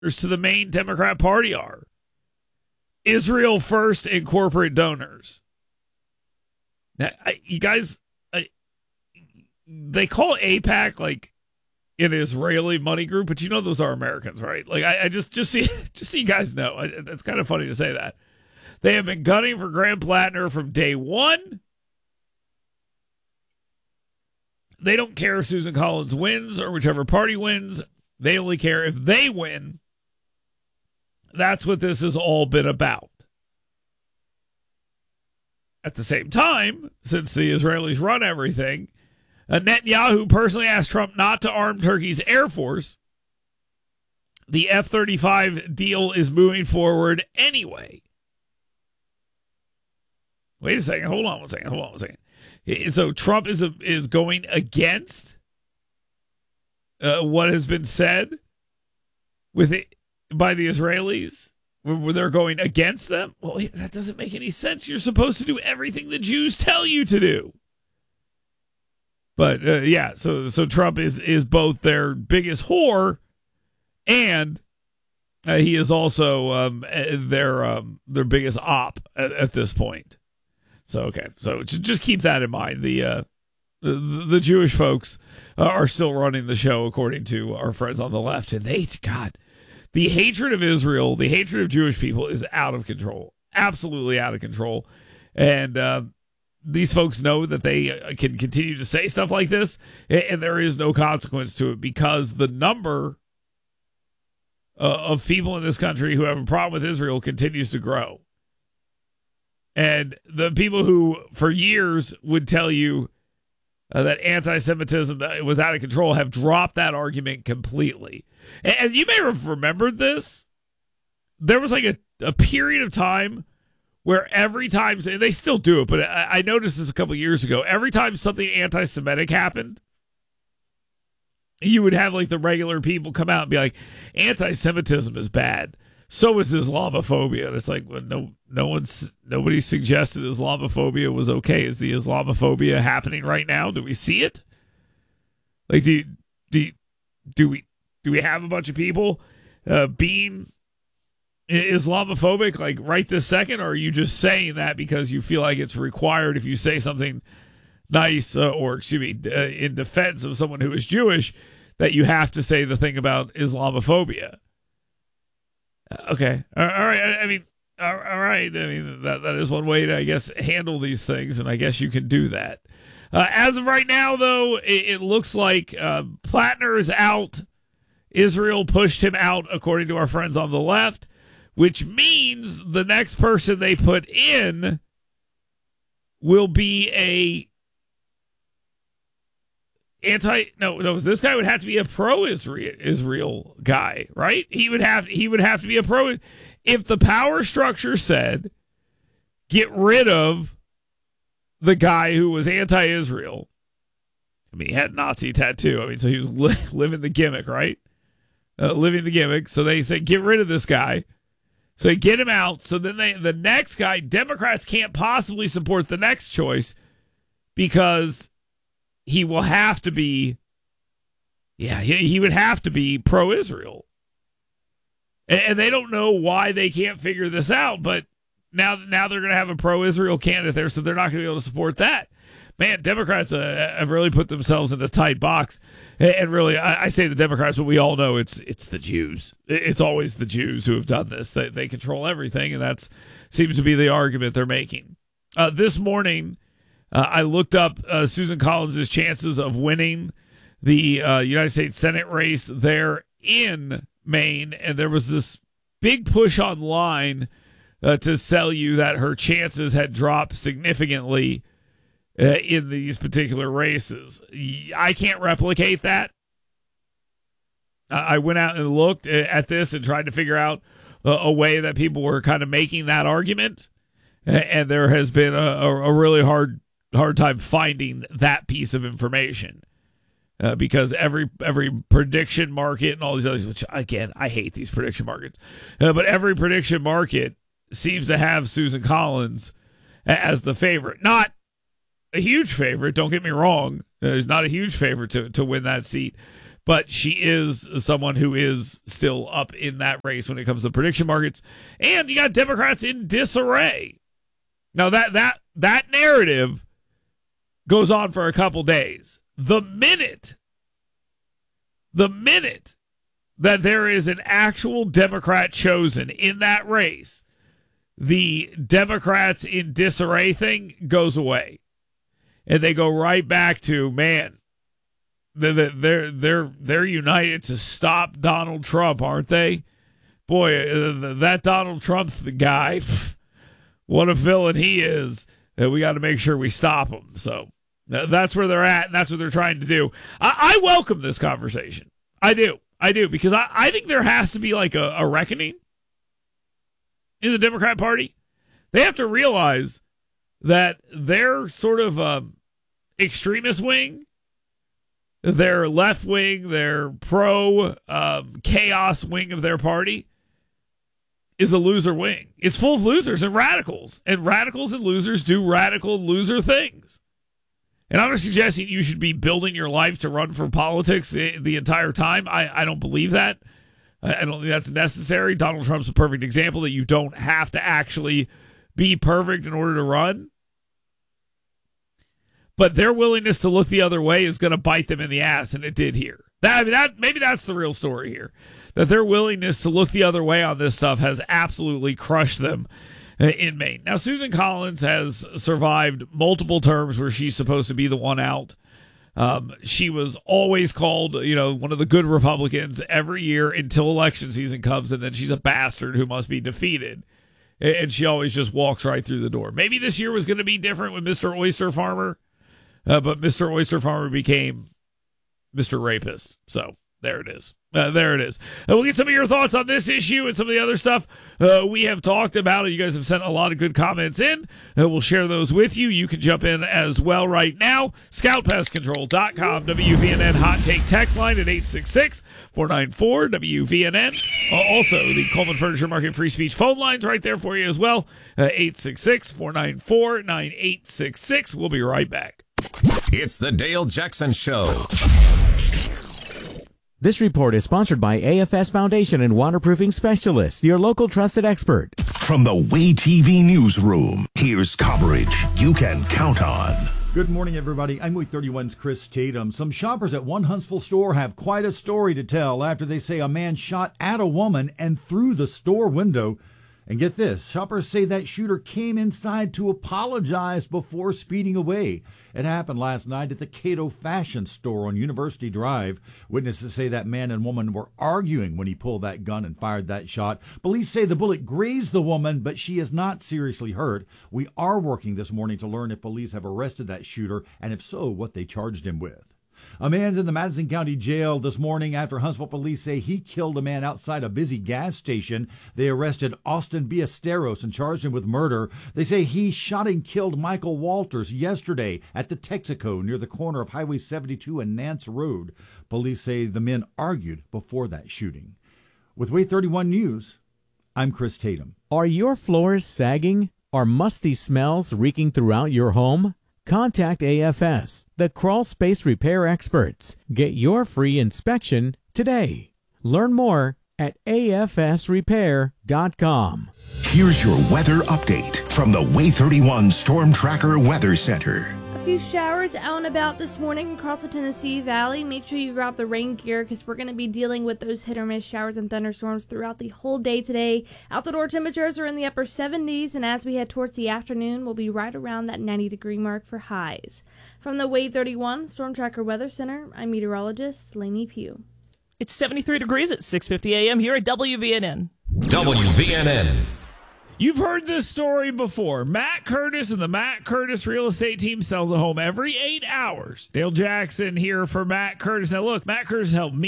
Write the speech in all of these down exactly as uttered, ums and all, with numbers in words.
to the main Democrat Party are. Israel first and corporate donors. Now, I, you guys, I, they call AIPAC like an Israeli money group, but you know those are Americans, right? Like I, I just just see just so you guys know, I, that's kind of funny to say that. They have been gunning for Graham Plattner from day one. They don't care if Susan Collins wins or whichever party wins. They only care if they win. That's what this has all been about. At the same time, since the Israelis run everything, Netanyahu personally asked Trump not to arm Turkey's Air Force. The F thirty-five deal is moving forward anyway. Wait a second. Hold on one second. Hold on one second. So Trump is a, is going against uh, what has been said with it by the Israelis, where they're going against them. Well, that doesn't make any sense. You're supposed to do everything the Jews tell you to do. But uh, yeah, so so Trump is is both their biggest whore, and uh, he is also um, their um, their biggest op at, at this point. So okay, so just keep that in mind. The uh, the, the Jewish folks are still running the show, according to our friends on the left, and they, God, the hatred of Israel, the hatred of Jewish people is out of control, absolutely out of control, and uh, these folks know that they can continue to say stuff like this, and there is no consequence to it because the number uh, of people in this country who have a problem with Israel continues to grow. And the people who, for years, would tell you uh, that anti-Semitism was out of control have dropped that argument completely. And, and you may have remembered this. There was like a, a period of time where every time, and they still do it, but I, I noticed this a couple years ago, every time something anti-Semitic happened, you would have like the regular people come out and be like, anti-Semitism is bad. So is Islamophobia. And it's like, well, no, no one's, nobody suggested Islamophobia was okay. Is the Islamophobia happening right now? Do we see it? Like, do you, do you, do we, do we have a bunch of people uh, being Islamophobic like right this second? Or are you just saying that because you feel like it's required if you say something nice uh, or, excuse me, uh, in defense of someone who is Jewish, that you have to say the thing about Islamophobia? Okay. All right. I mean, all right. I mean, that, that is one way to, I guess, handle these things, and I guess you can do that. Uh, as of right now, though, it, it looks like uh, Plattner is out. Israel pushed him out, according to our friends on the left, which means the next person they put in will be a anti no no this guy would have to be a pro-Israel Israel guy, right? He would have he would have to be a pro. If the power structure said get rid of the guy who was anti-Israel, I mean, he had Nazi tattoo. I mean, so he was li- living the gimmick, right? Uh, living the gimmick. So they say get rid of this guy. So they get him out. So then they the next guy, Democrats can't possibly support the next choice because he will have to be, yeah, he, he would have to be pro-Israel. And, and they don't know why they can't figure this out, but now, now they're going to have a pro-Israel candidate there, so they're not going to be able to support that. Man, Democrats uh, have really put themselves in a tight box. And, and really, I, I say the Democrats, but we all know it's it's the Jews. It's always the Jews who have done this. They, they control everything, and that seems to be the argument they're making. Uh, this morning, Uh, I looked up uh, Susan Collins' chances of winning the uh, United States Senate race there in Maine, and there was this big push online uh, to sell you that her chances had dropped significantly uh, in these particular races. I can't replicate that. Uh, I went out and looked at this and tried to figure out uh, a way that people were kind of making that argument, and there has been a, a, a really hard hard time finding that piece of information uh, because every every prediction market and all these others, which again, I hate these prediction markets, uh, but every prediction market seems to have Susan Collins as the favorite. Not a huge favorite, don't get me wrong. Uh, not a huge favorite to, to win that seat, but she is someone who is still up in that race when it comes to prediction markets. And you got Democrats in disarray. Now, that that that narrative goes on for a couple days. The minute, the minute that there is an actual Democrat chosen in that race, the Democrats in disarray thing goes away. And they go right back to, man, they're, they're, they're, they're united to stop Donald Trump, aren't they? Boy, that Donald Trump guy, what a villain he is. We got to make sure we stop him. So that's where they're at, and that's what they're trying to do. I, I welcome this conversation. I do. I do, because I, I think there has to be like a, a reckoning in the Democrat Party. They have to realize that their sort of um, extremist wing, their left wing, their pro um, chaos wing of their party is a loser wing. It's full of losers and radicals, and radicals and losers do radical loser things. And I'm not suggesting you should be building your life to run for politics the entire time. I, I don't believe that. I don't think that's necessary. Donald Trump's a perfect example that you don't have to actually be perfect in order to run. But their willingness to look the other way is going to bite them in the ass, and it did here. That, I mean, that maybe that's the real story here. That their willingness to look the other way on this stuff has absolutely crushed them in Maine. Now, Susan Collins has survived multiple terms where she's supposed to be the one out. Um, she was always called, you know, one of the good Republicans every year until election season comes, and then she's a bastard who must be defeated. And she always just walks right through the door. Maybe this year was going to be different with Mister Oyster Farmer, uh, but Mister Oyster Farmer became Mister Rapist. So there it is. Uh, there it is. Uh, we'll get some of your thoughts on this issue and some of the other stuff uh, we have talked about. You guys have sent a lot of good comments in. Uh, we'll share those with you. You can jump in as well right now. scout pest control dot com, W V N N Hot Take text line at eight six six, four nine four, W V N N. Uh, also, the Coleman Furniture Market free speech phone lines right there for you as well. Uh, eight six six, four nine four, nine eight six six. We'll be right back. It's the Dale Jackson Show. This report is sponsored by A F S Foundation and Waterproofing Specialists, your local trusted expert. From the Way T V Newsroom, here's coverage you can count on. Good morning, everybody. I'm Way thirty-one's Chris Tatum. Some shoppers at one Huntsville store have quite a story to tell after they say a man shot at a woman and through the store window. And get this, shoppers say that shooter came inside to apologize before speeding away. It happened last night at the Cato Fashion Store on University Drive. Witnesses say that man and woman were arguing when he pulled that gun and fired that shot. Police say the bullet grazed the woman, but she is not seriously hurt. We are working this morning to learn if police have arrested that shooter, and if so, what they charged him with. A man's in the Madison County Jail this morning after Huntsville police say he killed a man outside a busy gas station. They arrested Austin Ballesteros and charged him with murder. They say he shot and killed Michael Walters yesterday at the Texaco near the corner of Highway seventy-two and Nance Road. Police say the men argued before that shooting. With Way thirty-one News, I'm Chris Tatum. Are your floors sagging? Are musty smells reeking throughout your home? Contact A F S, the crawl space repair experts. Get your free inspection today. Learn more at A F S repair dot com. Here's your weather update from the Way thirty-one Storm Tracker Weather Center. A few showers out and about this morning across the Tennessee Valley. Make sure you grab the rain gear because we're going to be dealing with those hit or miss showers and thunderstorms throughout the whole day today. Out the door temperatures are in the upper seventies, and as we head towards the afternoon, we'll be right around that ninety degree mark for highs. From the Way thirty-one Storm Tracker Weather Center, I'm meteorologist Lainey Pugh. It's seventy-three degrees at six fifty a.m. here at W V N N. W V N N. You've heard this story before. Matt Curtis and the Matt Curtis Real Estate Team sells a home every eight hours. Dale Jackson here for Matt Curtis. Now, look, Matt Curtis helped me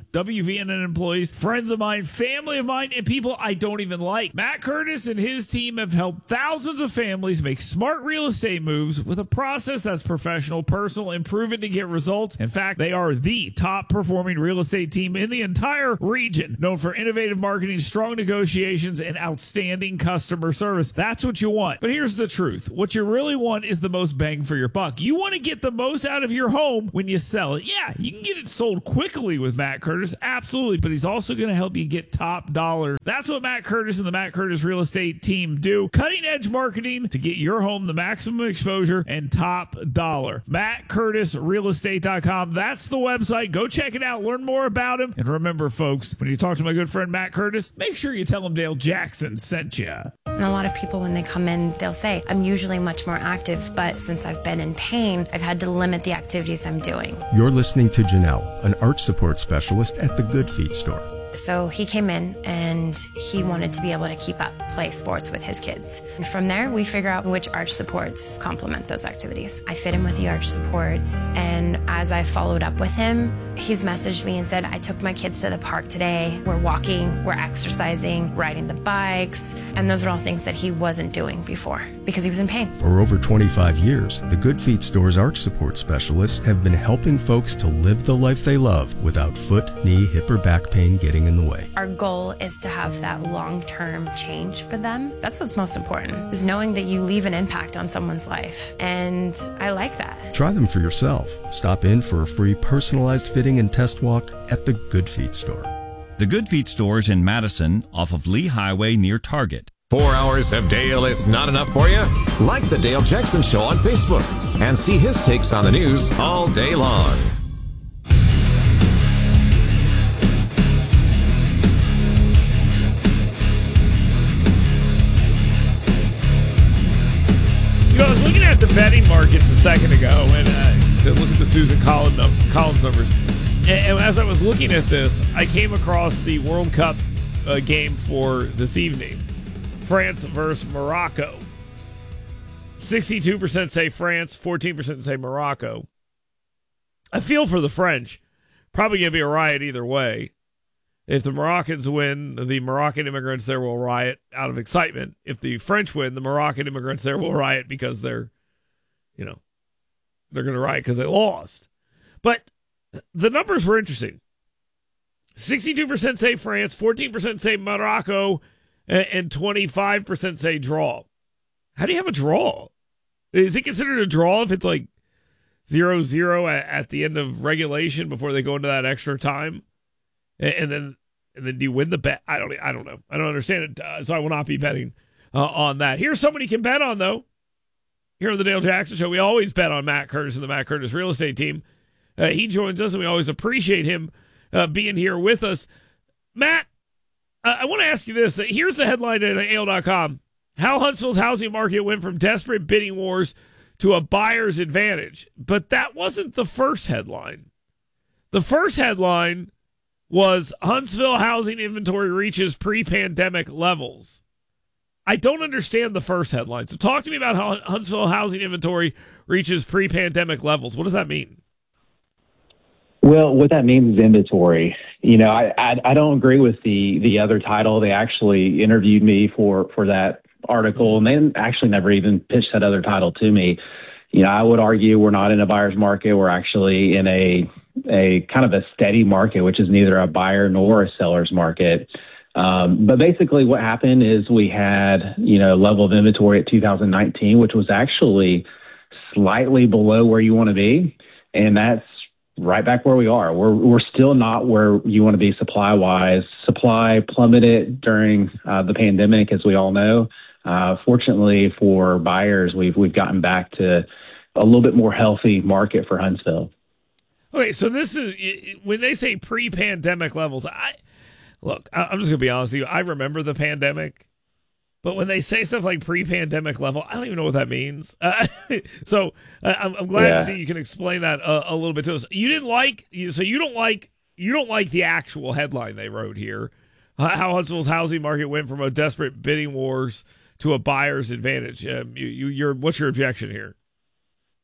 W V N N employees, friends of mine, family of mine, and people I don't even like. Matt Curtis and his team have helped thousands of families make smart real estate moves with a process that's professional, personal, and proven to get results. In fact, they are the top performing real estate team in the entire region, known for innovative marketing, strong negotiations, and outstanding customer service. That's what you want. But here's the truth. What you really want is the most bang for your buck. You want to get the most out of your home when you sell it. Yeah, you can get it sold quickly with Matt Curtis, absolutely, but he's also going to help you get top dollar. That's what Matt Curtis and the Matt Curtis Real Estate team do. Cutting edge marketing to get your home the maximum exposure and top dollar. Matt Curtis Real Estate dot com. That's the website. Go check it out. Learn more about him. And remember, folks, when you talk to my good friend Matt Curtis, make sure you tell him Dale Jackson sent you. And a lot of people, when they come in, they'll say, I'm usually much more active, but since I've been in pain, I've had to limit the activities I'm doing. You're listening to Janelle, an arch support specialist at the Good Feet store. So he came in and he wanted to be able to keep up, play sports with his kids. And from there, we figure out which arch supports complement those activities. I fit him with the arch supports, and as I followed up with him, he's messaged me and said, I took my kids to the park today. We're walking, we're exercising, riding the bikes, and those are all things that he wasn't doing before because he was in pain. For over twenty-five years, the Good Feet store's arch support specialists have been helping folks to live the life they love without foot, knee, hip, or back pain getting in the way. Our goal is to have that long-term change for them. That's what's most important, is knowing that you leave an impact on someone's life. And I like that. Try them for yourself. Stop in for a free personalized fitting and test walk at the Good Feet store. The Good Feet store is in Madison off of Lee Highway near Target. Four hours of Dale is not enough for you? Like the Dale Jackson Show on Facebook and see his takes on the news all day long. You know, I was looking at the betting markets a second ago and uh, to look at the Susan Collins, num- Collins numbers. And, and as I was looking at this, I came across the World Cup uh, game for this evening. France versus Morocco. sixty-two percent say France, fourteen percent say Morocco. I feel for the French. Probably going to be a riot either way. If the Moroccans win, the Moroccan immigrants there will riot out of excitement. If the French win, the Moroccan immigrants there will riot because they're, you know, they're going to riot because they lost. But the numbers were interesting. sixty-two percent say France, fourteen percent say Morocco, and twenty-five percent say draw. How do you have a draw? Is it considered a draw if it's like zero zero at, at the end of regulation before they go into that extra time? And, and then and then do you win the bet? I don't I don't know. I don't understand it, uh, so I will not be betting uh, on that. Here's somebody you can bet on, though. Here on the Dale Jackson Show, we always bet on Matt Curtis and the Matt Curtis Real Estate team. Uh, he joins us, and we always appreciate him uh, being here with us. Matt, uh, I want to ask you this. Here's the headline at A L dot com. How Huntsville's housing market went from desperate bidding wars to a buyer's advantage. But that wasn't the first headline. The first headline was Huntsville housing inventory reaches pre-pandemic levels. I don't understand the first headline. So talk to me about how Huntsville housing inventory reaches pre-pandemic levels. What does that mean? Well, what that means is inventory. You know, I, I I don't agree with the the other title. They actually interviewed me for for that article, and they actually never even pitched that other title to me. You know, I would argue we're not in a buyer's market. We're actually in a a kind of a steady market, which is neither a buyer nor a seller's market. Um, but basically what happened is we had, you know, level of inventory at two thousand nineteen, which was actually slightly below where you want to be. And that's right back where we are. We're we're still not where you want to be supply wise. Supply plummeted during uh, the pandemic, as we all know. Uh, fortunately for buyers, we've we've gotten back to a little bit more healthy market for Huntsville. Okay, so this is when they say pre-pandemic levels. I look, I'm just gonna be honest with you. I remember the pandemic, but when they say stuff like pre-pandemic level, I don't even know what that means. Uh, so uh, I'm, I'm glad yeah. to see you can explain that a, a little bit to us. You didn't like, so you don't like, you don't like the actual headline they wrote here. How Huntsville's housing market went from a desperate bidding wars to a buyer's advantage. Um, you, you, you're, what's your objection here?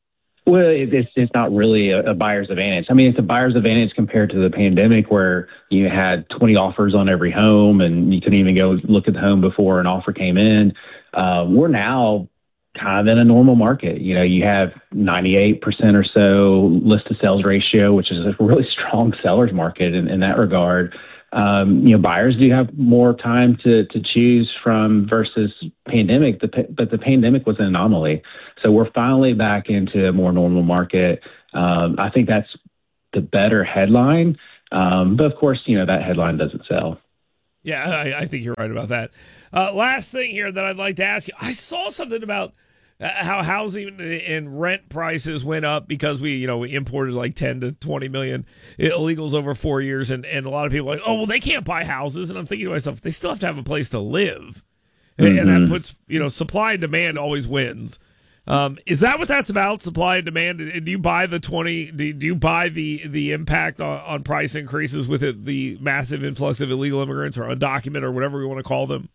Well, it- it's it's not really a, a buyer's advantage. I mean, it's a buyer's advantage compared to the pandemic where you had twenty offers on every home and you couldn't even go look at the home before an offer came in. Uh, we're now kind of in a normal market. You know, you have ninety-eight percent or so list to sales ratio, which is a really strong seller's market in, in that regard. Um, you know, buyers do have more time to, to choose from versus pandemic, but the pandemic was an anomaly. So we're finally back into a more normal market. Um, I think that's the better headline. Um, but of course, you know, that headline doesn't sell. Yeah, I, I think you're right about that. Uh, last thing here that I'd like to ask you, I saw something about uh, how housing and rent prices went up because we, you know, we imported like ten to twenty million illegals over four years. And, and a lot of people are like, oh, well, they can't buy houses. And I'm thinking to myself, they still have to have a place to live. And, Mm-hmm. and that puts, you know, supply and demand always wins. Um, is that what that's about? Supply and demand? Do you buy the twenty? Do, do you buy the the impact on, on price increases with it, the massive influx of illegal immigrants or undocumented or whatever we want to call them?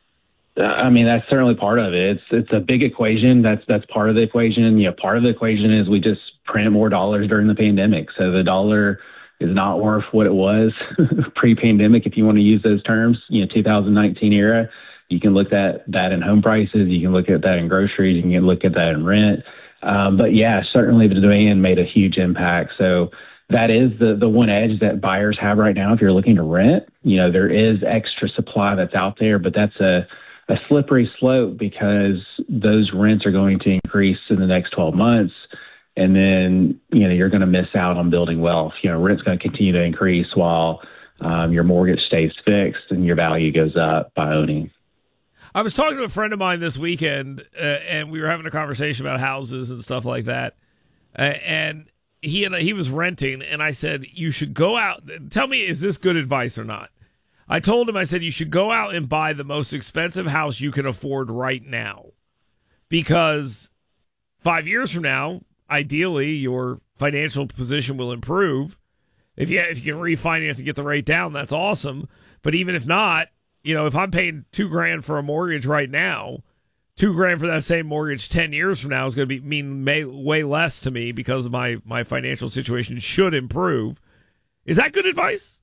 I mean, that's certainly part of it. It's it's a big equation. That's that's part of the equation. You know, part of the equation is we just print more dollars during the pandemic, so the dollar is not worth what it was pre-pandemic, if you want to use those terms. You know, two thousand nineteen era. You can look at that in home prices. You can look at that in groceries. You can look at that in rent. Um, but yeah, certainly the demand made a huge impact. So that is the the one edge that buyers have right now. If you're looking to rent, you know, there is extra supply that's out there, but that's a a slippery slope because those rents are going to increase in the next twelve months. And then, you know, you're going to miss out on building wealth. You know, rent's going to continue to increase while um, your mortgage stays fixed and your value goes up by owning. I was talking to a friend of mine this weekend, uh, and we were having a conversation about houses and stuff like that. Uh, and he and he was renting, and I said, you should go out. Tell me, is this good advice or not? I told him, I said, you should go out and buy the most expensive house you can afford right now. Because five years from now, ideally, your financial position will improve. If you, if you can refinance and get the rate down, that's awesome. But even if not, you know, if I'm paying two grand for a mortgage right now, two grand for that same mortgage ten years from now is going to be mean may, way less to me because my, my financial situation should improve. Is that good advice?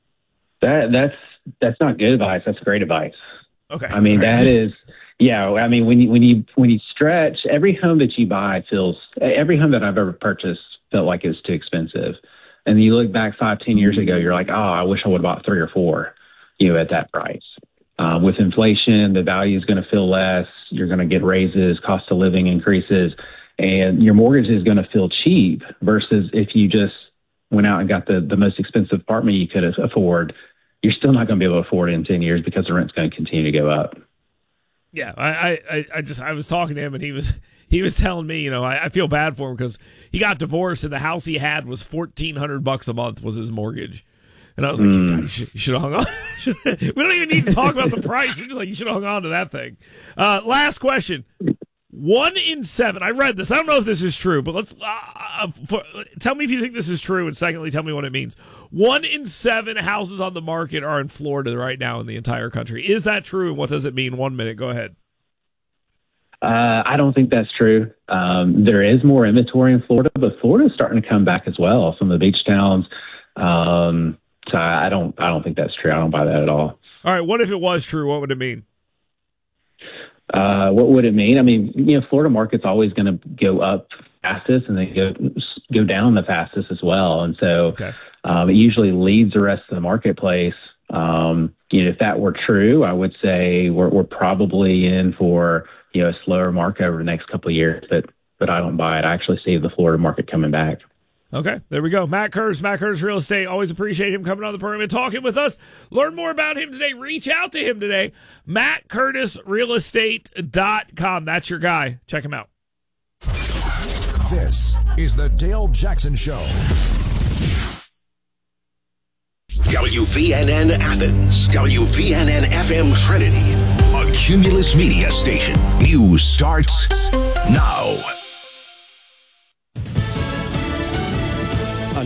That that's that's not good advice. That's great advice. Okay. I mean, that is, yeah. I mean, when you when you when you stretch, every home that you buy feels every home that I've ever purchased felt like it was too expensive. And you look back five, ten years ago, you're like, oh, I wish I would have bought three or four, you know, at that price. Uh, with inflation, the value is going to feel less. You're going to get raises, cost of living increases, and your mortgage is going to feel cheap versus if you just went out and got the, the most expensive apartment you could afford. You're still not going to be able to afford it in ten years because the rent's going to continue to go up. Yeah, I, I, I just I was talking to him and he was he was telling me, you know, I, I feel bad for him because he got divorced and the house he had was fourteen hundred bucks a month was his mortgage, and I was like, mm. God, you should, you should have hung on. We don't even need to talk about the price. We're just like, you should have hung on to that thing. Uh, last question. One in seven. I read this. I don't know if this is true, but let's uh, for, tell me if you think this is true, and secondly, tell me what it means. One in seven houses on the market are in Florida right now in the entire country. Is that true? And what does it mean? One minute. Go ahead. Uh, I don't think that's true. Um, there is more inventory in Florida, but Florida is starting to come back as well. Some of the beach towns. Um, so I don't. I don't think that's true. I don't buy that at all. All right. What if it was true? What would it mean? Uh, what would it mean? I mean, you know, Florida market's always going to go up fastest and then go go down the fastest as well. And so okay. um, it usually leads the rest of the marketplace. Um, you know, if that were true, I would say we're, we're probably in for, you know, a slower market over the next couple of years, but, but I don't buy it. I actually see the Florida market coming back. Okay, there we go. Matt Curtis, Matt Curtis Real Estate. Always appreciate him coming on the program and talking with us. Learn more about him today. Reach out to him today. Matt Curtis Real Estate dot com. That's your guy. Check him out. This is the Dale Jackson Show. W V N N Athens, W V N N F M Trinity, a Cumulus Media station. News starts now.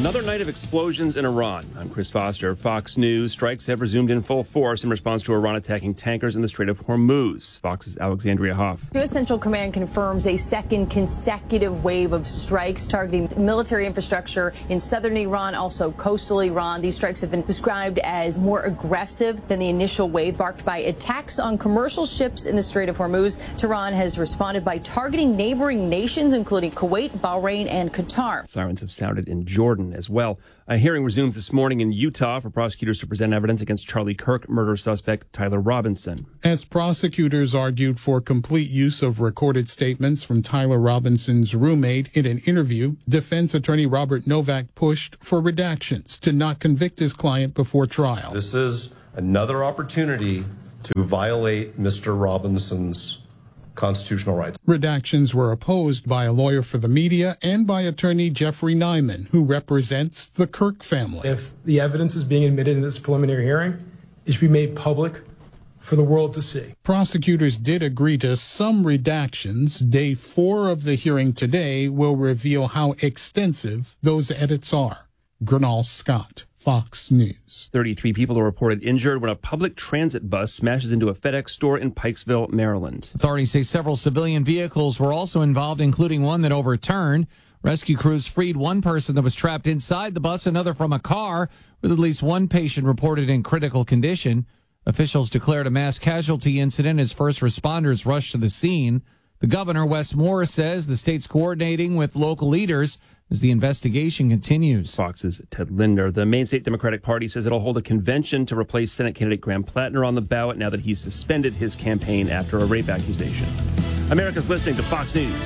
Another night of explosions in Iran. I'm Chris Foster. Fox News. Strikes have resumed in full force in response to Iran attacking tankers in the Strait of Hormuz. Fox's Alexandria Hoff. U S Central Command confirms a second consecutive wave of strikes targeting military infrastructure in southern Iran, also coastal Iran. These strikes have been described as more aggressive than the initial wave, marked by attacks on commercial ships in the Strait of Hormuz. Tehran has responded by targeting neighboring nations, including Kuwait, Bahrain, and Qatar. Sirens have sounded in Jordan as well. A hearing resumes this morning in Utah for prosecutors to present evidence against Charlie Kirk murder suspect Tyler Robinson. As prosecutors argued for complete use of recorded statements from Tyler Robinson's roommate in an interview, defense attorney Robert Novak pushed for redactions to not convict his client before trial. This is another opportunity to violate Mister Robinson's constitutional rights. Redactions were opposed by a lawyer for the media and by attorney Jeffrey Nyman, who represents the Kirk family. If the evidence is being admitted in this preliminary hearing, it should be made public for the world to see. Prosecutors did agree to some redactions. Day four of the hearing today will reveal how extensive those edits are. Gernal Scott, Fox News. thirty-three people are reported injured when a public transit bus smashes into a FedEx store in Pikesville, Maryland. Authorities say several civilian vehicles were also involved, including one that overturned. Rescue crews freed one person that was trapped inside the bus, another from a car, with at least one patient reported in critical condition. Officials declared a mass casualty incident as first responders rushed to the scene. The governor, Wes Moore, says the state's coordinating with local leaders as the investigation continues. Fox's Ted Linder. The Maine State Democratic Party says it'll hold a convention to replace Senate candidate Graham Plattner on the ballot now that he's suspended his campaign after a rape accusation. America's listening to Fox News.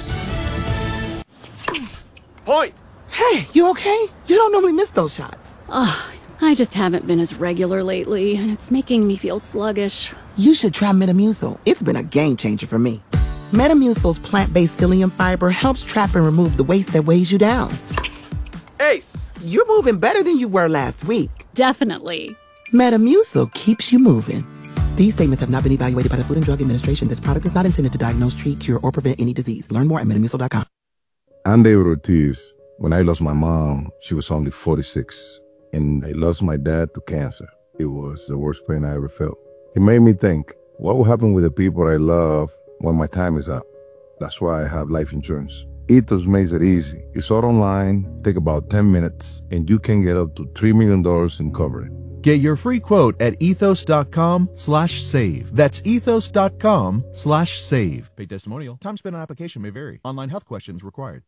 Point! Hey, you okay? You don't normally miss those shots. Oh, I just haven't been as regular lately, and it's making me feel sluggish. You should try Metamucil. It's been a game changer for me. Metamucil's plant-based psyllium fiber helps trap and remove the waste that weighs you down. Ace, you're moving better than you were last week. Definitely. Metamucil keeps you moving. These statements have not been evaluated by the Food and Drug Administration. This product is not intended to diagnose, treat, cure, or prevent any disease. Learn more at metamucil dot com. I'm David Ortiz. When I lost my mom, she was only forty-six, and I lost my dad to cancer. It was the worst pain I ever felt. It made me think, what will happen with the people I love when my time is up? That's why I have life insurance. Ethos makes it easy. It's all online, take about ten minutes, and you can get up to three million dollars in coverage. Get your free quote at ethos.com slash save. That's ethos.com slash save. Paid testimonial. Time spent on application may vary. Online health questions required.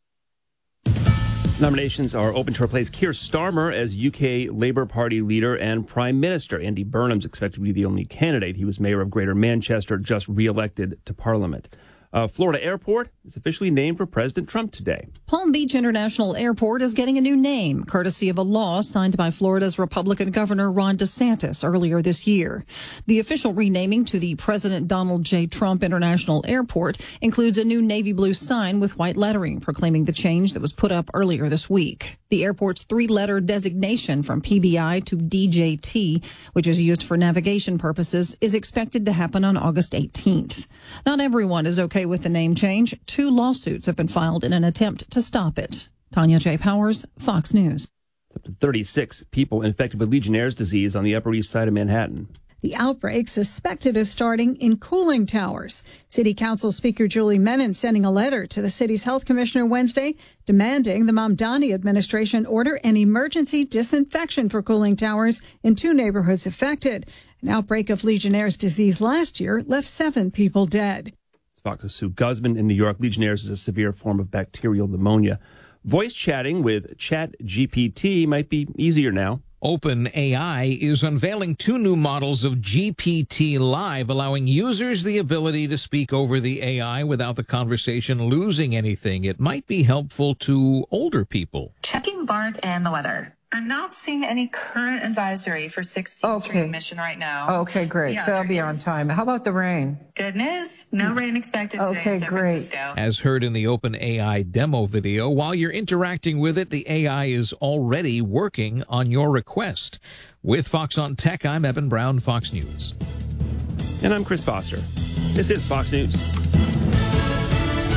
Nominations are open to replace Keir Starmer as U K Labour Party leader and Prime Minister. Andy Burnham's expected to be the only candidate. He was mayor of Greater Manchester, just re-elected to Parliament. Uh, Florida Airport is officially named for President Trump today. Palm Beach International Airport is getting a new name, courtesy of a law signed by Florida's Republican Governor Ron DeSantis earlier this year. The official renaming to the President Donald J. Trump International Airport includes a new navy blue sign with white lettering proclaiming the change that was put up earlier this week. The airport's three-letter designation from P B I to D J T, which is used for navigation purposes, is expected to happen on August eighteenth. Not everyone is okay with the name change. Two lawsuits have been filed in an attempt to stop it. Tanya J. Powers, Fox News. Up to thirty-six people infected with Legionnaire's disease on the Upper East Side of Manhattan. The outbreak suspected of starting in cooling towers. City Council Speaker Julie Menon sending a letter to the city's health commissioner Wednesday demanding the Mamdani administration order an emergency disinfection for cooling towers in two neighborhoods affected. An outbreak of Legionnaire's disease last year left seven people dead. Fox's Sue Guzman in New York. Legionnaire's is a severe form of bacterial pneumonia. Voice chatting with ChatGPT might be easier now. OpenAI is unveiling two new models of G P T Live, allowing users the ability to speak over the A I without the conversation losing anything. It might be helpful to older people. Checking Bart and the weather. I'm not seeing any current advisory for sixteenth Okay. Street mission right now. Okay, great. Yeah, so I'll there be on is. time. How about the rain? Good news. No rain expected today Okay, in San great. Francisco. As heard in the OpenAI demo video, while you're interacting with it, the A I is already working on your request. With Fox on Tech, I'm Evan Brown, Fox News. And I'm Chris Foster. This is Fox News.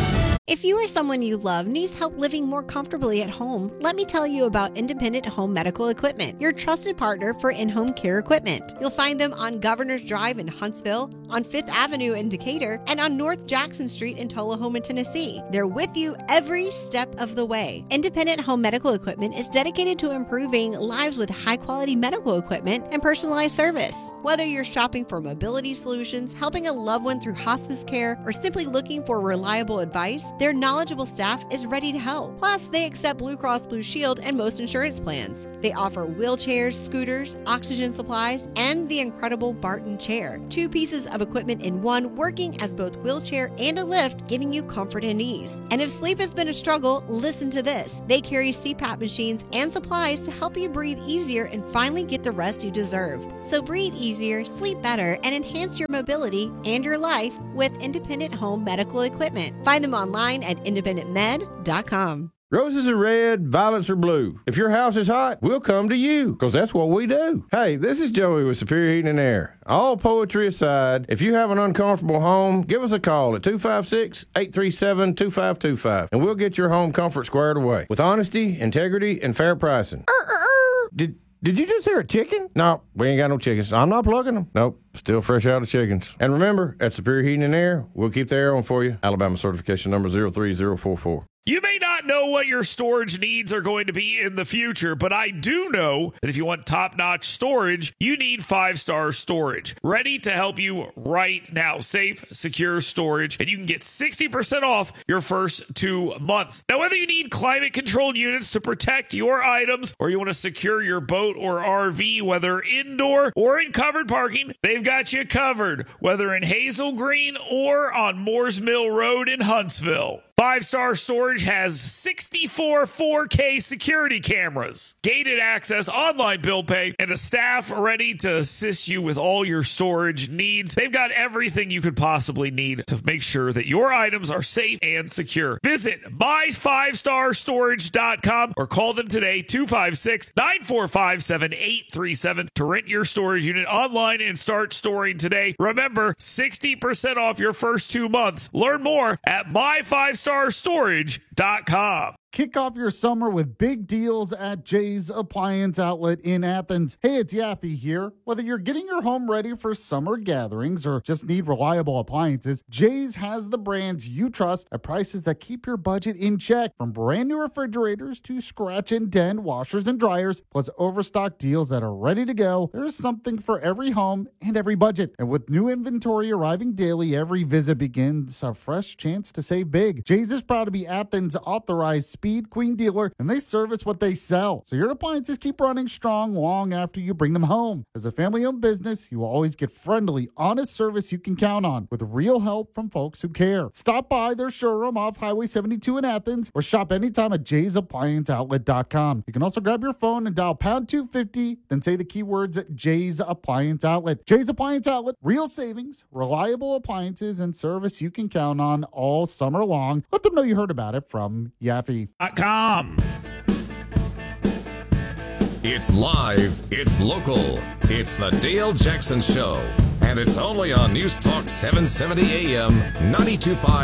If you or someone you love needs help living more comfortably at home, let me tell you about Independent Home Medical Equipment, your trusted partner for in-home care equipment. You'll find them on Governor's Drive in Huntsville, on Fifth Avenue in Decatur, and on North Jackson Street in Tullahoma, Tennessee. They're with you every step of the way. Independent Home Medical Equipment is dedicated to improving lives with high-quality medical equipment and personalized service. Whether you're shopping for mobility solutions, helping a loved one through hospice care, or simply looking for reliable advice, their knowledgeable staff is ready to help. Plus, they accept Blue Cross Blue Shield and most insurance plans. They offer wheelchairs, scooters, oxygen supplies, and the incredible Barton chair. Two pieces of equipment in one, working as both wheelchair and a lift, giving you comfort and ease. And if sleep has been a struggle, listen to this. They carry C PAP machines and supplies to help you breathe easier and finally get the rest you deserve. So breathe easier, sleep better, and enhance your mobility and your life with Independent Home Medical Equipment. Find them online at independent med dot com. Roses are red, violets are blue. If your house is hot, we'll come to you, because that's what we do. Hey, this is Joey with Superior Heating and Air. All poetry aside, if you have an uncomfortable home, give us a call at two five six, eight three seven, two five two five, and we'll get your home comfort squared away with honesty, integrity, and fair pricing. Uh, uh, uh. Did Did you just hear a chicken? No, we ain't got no chickens. I'm not plugging them. Nope, still fresh out of chickens. And remember, at Superior Heating and Air, we'll keep the air on for you. Alabama certification number zero three zero four four. You may not know what your storage needs are going to be in the future, but I do know that if you want top-notch storage, you need Five Star Storage. Ready to help you right now. Safe, secure storage, and you can get sixty percent off your first two months. Now, whether you need climate-controlled units to protect your items, or you want to secure your boat or R V, whether indoor or in covered parking, they've got you covered, whether in Hazel Green or on Moores Mill Road in Huntsville. Five Star Storage has sixty-four four K security cameras, gated access, online bill pay, and a staff ready to assist you with all your storage needs. They've got everything you could possibly need to make sure that your items are safe and secure. Visit my five star storage dot com or call them today, two five six, nine four five, seven eight three seven, to rent your storage unit online and start storing today. Remember, sixty percent off your first two months. Learn more at my five star storage dot com. Kick off your summer with big deals at Jay's Appliance Outlet in Athens. Hey, it's Yaffe here. Whether you're getting your home ready for summer gatherings or just need reliable appliances, Jay's has the brands you trust at prices that keep your budget in check. From brand new refrigerators to scratch and dent washers and dryers, plus overstock deals that are ready to go, there's something for every home and every budget. And with new inventory arriving daily, every visit begins a fresh chance to save big. Jay's is proud to be Athens' authorized Speed Queen dealer, and they service what they sell. So your appliances keep running strong long after you bring them home. As a family-owned business, you will always get friendly, honest service you can count on with real help from folks who care. Stop by their showroom off Highway seventy-two in Athens or shop anytime at jays appliance outlet dot com. You can also grab your phone and dial pound two fifty, then say the keywords at Jay's Appliance Outlet. Jay's Appliance Outlet, real savings, reliable appliances, and service you can count on all summer long. Let them know you heard about it from Yaffe. Com. It's live, it's local, it's the Dale Jackson Show, and it's only on News Talk seven seventy A M, ninety-two point five